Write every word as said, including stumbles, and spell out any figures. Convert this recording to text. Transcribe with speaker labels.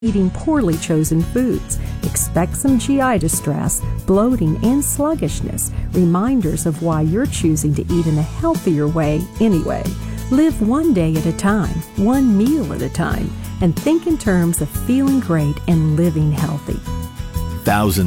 Speaker 1: eating poorly chosen foods. Expect some G I distress, bloating, and sluggishness, reminders of why you're choosing to eat in a healthier way anyway. Live one day at a time, one meal at a time, and think in terms of feeling great and living healthy.
Speaker 2: Thousands